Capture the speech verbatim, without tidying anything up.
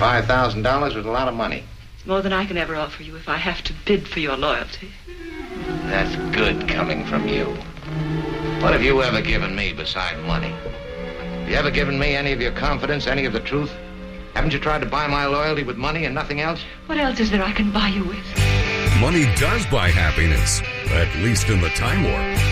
five thousand dollars was a lot of money. It's more than I can ever offer you if I have to bid for your loyalty. That's good coming from you. What have you ever given me beside money? Have you ever given me any of your confidence, any of the truth? Haven't you tried to buy my loyalty with money and nothing else? What else is there I can buy you with? Money does buy happiness, at least in the Time Warp.